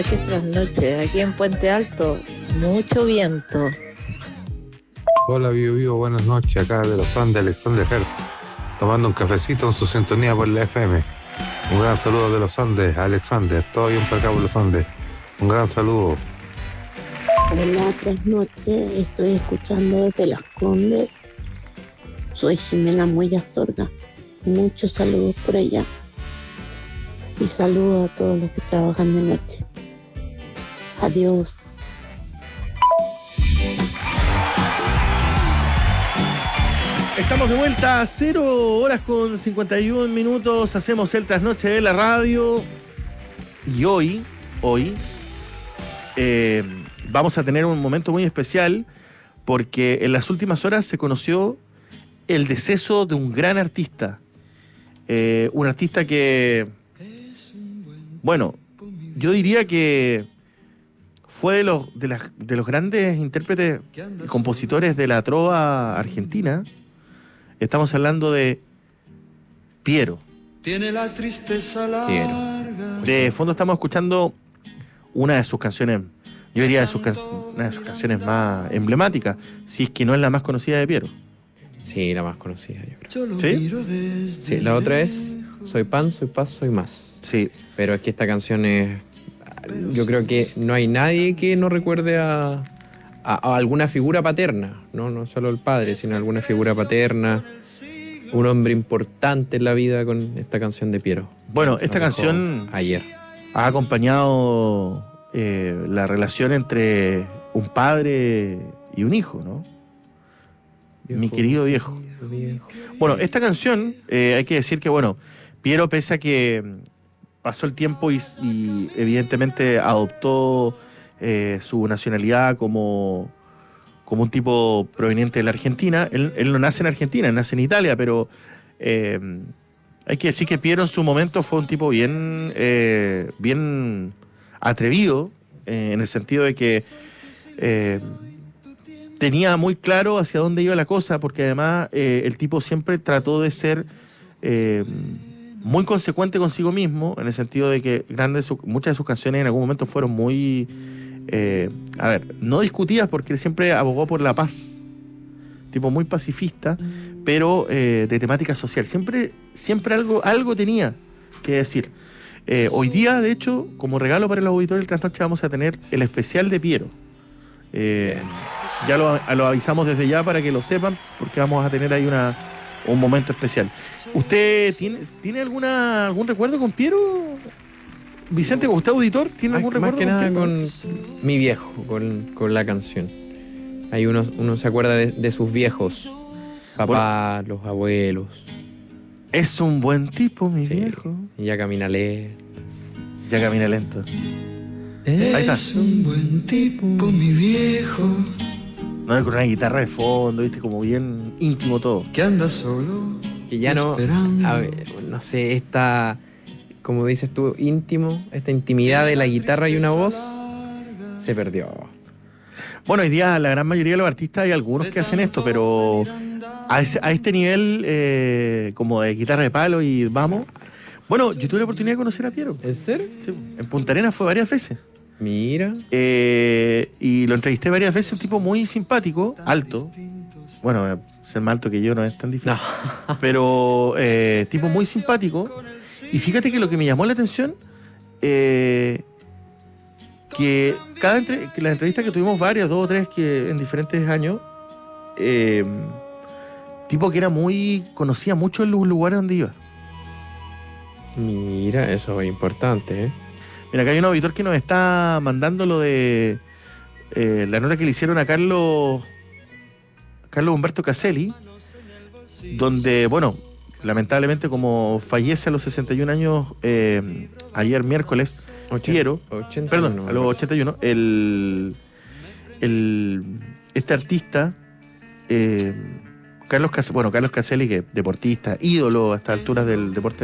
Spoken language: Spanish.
Trasnoche, aquí en Puente Alto, mucho viento. Hola, Vivo, buenas noches. Acá de los Andes, Alexander Hertz, tomando un cafecito en su sintonía por la FM. Un gran saludo de los Andes, Alexander. Todo bien por acá por los Andes. Un gran saludo. Hola, trasnoche, estoy escuchando desde Las Condes. Soy Jimena Muelle Astorga. Muchos saludos por allá. Y saludos a todos los que trabajan de noche. Adiós. Estamos de vuelta a 0:51. Hacemos el trasnoche de la radio. Y hoy vamos a tener un momento muy especial porque en las últimas horas se conoció el deceso de un gran artista. Un artista que, bueno, yo diría que fue de los grandes intérpretes y compositores de la trova argentina. Estamos hablando de Piero. Tiene la tristeza larga. De fondo estamos escuchando una de sus canciones, yo diría una de sus canciones más emblemáticas, si es que no es la más conocida de Piero. Sí, la más conocida, yo creo. ¿Sí? Sí, la otra es Soy pan, soy paz, soy más. Sí. Pero es que esta canción es... Yo creo que no hay nadie que no recuerde a alguna figura paterna, no solo el padre, sino alguna figura paterna, un hombre importante en la vida con esta canción de Piero. Bueno, esta canción ayer ha acompañado la relación entre un padre y un hijo, ¿no? Mi querido viejo. Bueno, esta canción, hay que decir que, bueno, Piero, pese a que pasó el tiempo y evidentemente adoptó su nacionalidad como un tipo proveniente de la Argentina. Él no nace en Argentina, él nace en Italia, pero hay que decir que Piero en su momento fue un tipo bien atrevido, en el sentido de que tenía muy claro hacia dónde iba la cosa, porque además el tipo siempre trató de ser muy consecuente consigo mismo, en el sentido de que muchas de sus canciones en algún momento fueron muy... no discutidas, porque él siempre abogó por la paz, tipo muy pacifista, pero de temática social. Siempre algo tenía que decir. Hoy día, de hecho, como regalo para los auditores del Trasnoche, vamos a tener el especial de Piero. Ya lo avisamos desde ya para que lo sepan, porque vamos a tener ahí un momento especial. ¿Usted tiene algún recuerdo con Piero? Vicente, ¿usted auditor? ¿Tiene algún recuerdo? Más que nada con mi viejo, con la canción. Ahí uno se acuerda de sus viejos, papá, los abuelos. Es un buen tipo, mi viejo. Y ya camina lento. Ahí está. Es un buen tipo, mi viejo. No, con una guitarra de fondo, viste, como bien íntimo todo. Que anda solo. Que ya no, esperando. a ver, no sé, esta, como dices tú, íntimo, esta intimidad de la guitarra y una voz, se perdió. Bueno, hoy día la gran mayoría de los artistas hay algunos que hacen esto, pero a este nivel como de guitarra de palo y vamos. Bueno, yo tuve la oportunidad de conocer a Piero. ¿En serio? Sí, en Punta Arenas fue varias veces. Mira. Y lo entrevisté varias veces, un tipo muy simpático, alto. Bueno, ser más alto que yo no es tan difícil. No. Pero tipo muy simpático. Y fíjate que lo que me llamó la atención, que las entrevistas que tuvimos varias, 2 o 3 que en diferentes años, tipo que conocía mucho los lugares donde iba. Mira, eso es importante, ¿eh? Mira, acá hay un auditor que nos está mandando lo de la nota que le hicieron a Carlos Humberto Caselli, donde, bueno, lamentablemente como fallece a los 61 años ayer miércoles, Piero, perdón, a los 81, este artista, Carlos Caselli, que deportista, ídolo a estas alturas del deporte